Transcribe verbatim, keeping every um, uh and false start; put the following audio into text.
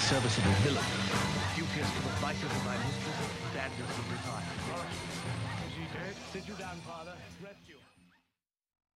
service of a villain, duteous to the vices of thy mistress, badness of desire. Is he dead? Sit you down, father. Rest you.